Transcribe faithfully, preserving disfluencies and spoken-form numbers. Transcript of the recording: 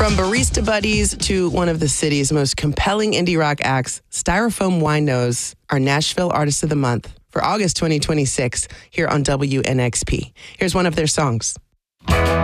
From Barista Buddies to one of the city's most compelling indie rock acts, Styrofoam Winos are Nashville Artist of the Month for August twenty twenty-six here on W N X P. Here's one of their songs.